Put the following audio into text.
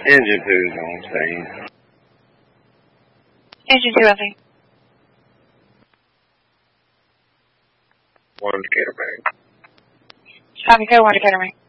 Engine 2's on scene. Engine 2, I think. 1 Decatur Bank. Copy, code 1 Decatur Bank.